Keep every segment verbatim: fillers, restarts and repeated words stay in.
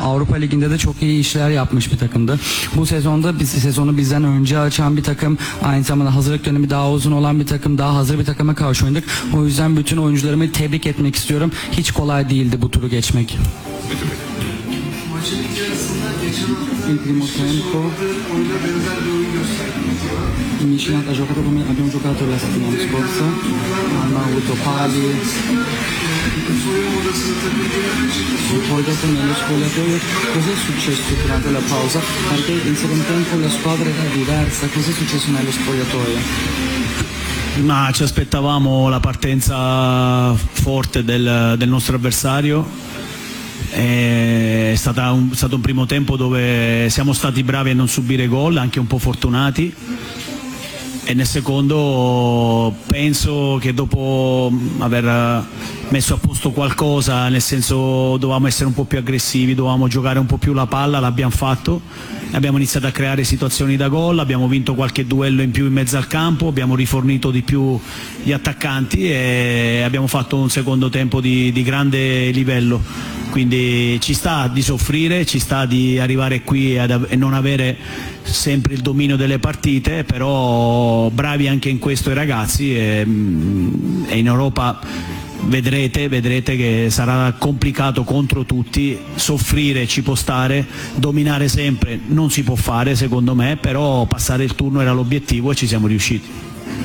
Avrupa Ligi'nde de çok iyi işler yapmış bir takımdı. Bu sezonda biz sezonu bizden önce açan bir takım, aynı zamanda hazırlık dönemi daha uzun olan bir takım, daha hazır bir takıma karşı oynadık. O yüzden bütün oyuncularımı tebrik etmek istiyorum. Hiç kolay değildi bu turu geçmek. Maçın ilk yarısında geçen Il primo tempo Michelin ha giocato come abbiamo giocato la settimana scorsa, hanno avuto pali, soyunma odasına takıldığı için poi dopo nello spogliatoio. Cos'è successo durante la pausa? Perché in secondo tempo la squadra era diversa, cos'è successo nello spogliatoio? Ma ci aspettavamo la partenza forte del, del nostro avversario. È stata un, stato un primo tempo dove siamo stati bravi a non subire gol, anche un po' fortunati, e nel secondo penso che dopo aver messo a posto qualcosa, nel senso dovevamo essere un po' più aggressivi, dovevamo giocare un po' più la palla, l'abbiamo fatto, abbiamo iniziato a creare situazioni da gol, abbiamo vinto qualche duello in più in mezzo al campo, abbiamo rifornito di più gli attaccanti e abbiamo fatto un secondo tempo di, di grande livello. Quindi ci sta di soffrire, ci sta di arrivare qui ad, e non avere sempre il dominio delle partite, però bravi anche in questo i ragazzi e, e in Europa vedrete, vedrete che sarà complicato contro tutti, soffrire ci può stare, dominare sempre non si può fare secondo me, però passare il turno era l'obiettivo e ci siamo riusciti.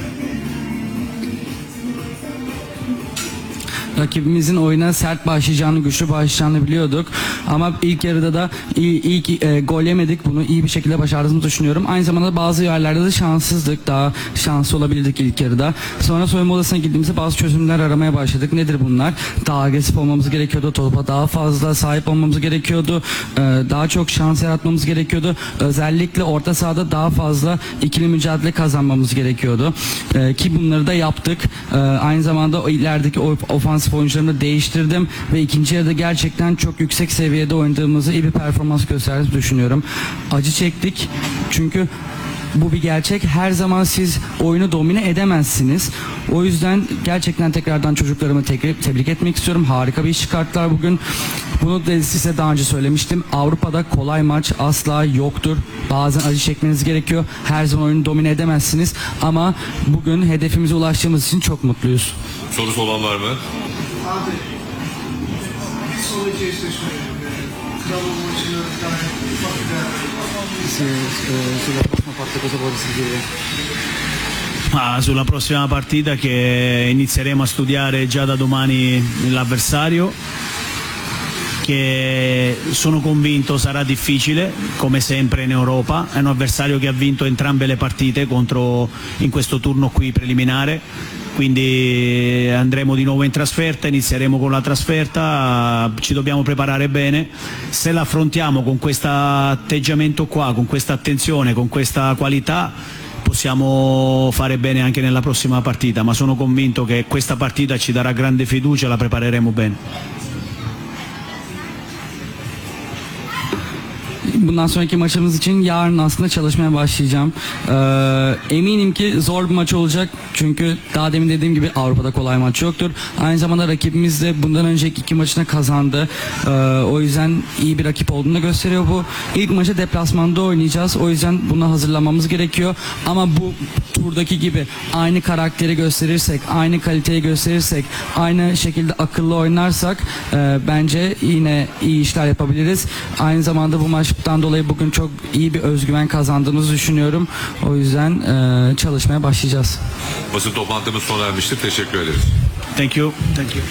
Rakibimizin oyuna sert başlayacağını, güçlü başlayacağını biliyorduk. Ama ilk yarıda da iyi, iyi e, gol yemedik. Bunu iyi bir şekilde başardığımızı düşünüyorum. Aynı zamanda bazı yerlerde de şanssızdık. Daha şanslı olabilirdik ilk yarıda. Sonra soyunma odasına girdiğimizde bazı çözümler aramaya başladık. Nedir bunlar? Daha agresif olmamız gerekiyordu. Topa daha fazla sahip olmamız gerekiyordu. Ee, daha çok şans yaratmamız gerekiyordu. Özellikle orta sahada daha fazla ikili mücadele kazanmamız gerekiyordu. Ee, ki bunları da yaptık. Ee, aynı zamanda o ilerideki ofansif oyuncularımı değiştirdim ve ikinci yarıda gerçekten çok yüksek seviyede oynadığımızı, iyi bir performans gösterdiğimizi düşünüyorum. Acı çektik çünkü bu bir gerçek. Her zaman siz oyunu domine edemezsiniz. O yüzden gerçekten tekrardan çocuklarımı tekrar tebrik etmek istiyorum. Harika bir iş çıkarttılar bugün. Bunu da size daha önce söylemiştim. Avrupa'da kolay maç asla yoktur. Bazen acı çekmeniz gerekiyor. Her zaman oyunu domine edemezsiniz. Ama bugün hedefimize ulaştığımız için çok mutluyuz. Sorusu olan var mı? abi bir sonraki eşleşme Kralov maçına dair ufak bir değerlendirme. Sulla prossima parte cosa vorresti dire? Ah, sulla prossima partita che inizieremo a studiare già da domani l'avversario, che sono convinto sarà difficile come sempre in Europa, è un avversario che ha vinto entrambe le partite contro, in questo turno qui preliminare, quindi andremo di nuovo in trasferta, inizieremo con la trasferta, ci dobbiamo preparare bene. Se l'affrontiamo con questo atteggiamento qua, con questa attenzione, con questa qualità, possiamo fare bene anche nella prossima partita, ma sono convinto che questa partita ci darà grande fiducia e la prepareremo bene. Bundan sonraki maçımız için yarın aslında çalışmaya başlayacağım. Ee, eminim ki zor bir maç olacak. Çünkü daha demin dediğim gibi Avrupa'da kolay maç yoktur. Aynı zamanda rakibimiz de bundan önceki iki maçını kazandı. Ee, o yüzden iyi bir rakip olduğunu gösteriyor bu. İlk maçı deplasmanda oynayacağız. O yüzden buna hazırlanmamız gerekiyor. Ama bu turdaki gibi aynı karakteri gösterirsek, aynı kaliteyi gösterirsek, aynı şekilde akıllı oynarsak e, bence yine iyi işler yapabiliriz. Aynı zamanda bu maçtan dolayı bugün çok iyi bir özgüven kazandığımızı düşünüyorum. O yüzden e, çalışmaya başlayacağız. Basın toplantımız sona ermiştir. Teşekkür ederiz. Thank you. Thank you.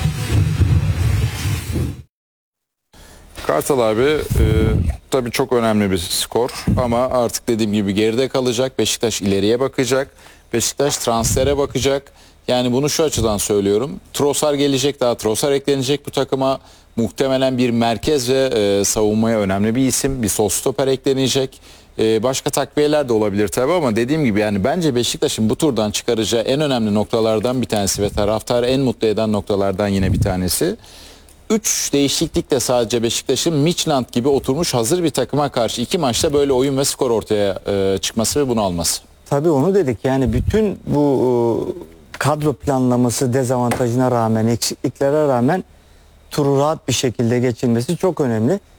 Kartal abi e, tabii çok önemli bir skor ama artık dediğim gibi geride kalacak. Beşiktaş ileriye bakacak. Beşiktaş transfere bakacak. Yani bunu şu açıdan söylüyorum. Trossard gelecek, daha Trossard eklenecek bu takıma. Muhtemelen bir merkez ve e, savunmaya önemli bir isim. Bir sol stoper eklenecek. E, başka takviyeler de olabilir tabii ama dediğim gibi yani bence Beşiktaş'ın bu turdan çıkaracağı en önemli noktalardan bir tanesi ve taraftarı en mutlu eden noktalardan yine bir tanesi. Üç değişiklik de sadece Beşiktaş'ın Midtjylland gibi oturmuş hazır bir takıma karşı iki maçta böyle oyun ve skor ortaya e, çıkması ve bunu alması. Tabii onu dedik yani bütün bu e, kadro planlaması dezavantajına rağmen, eksikliklere rağmen turu rahat bir şekilde geçilmesi çok önemli.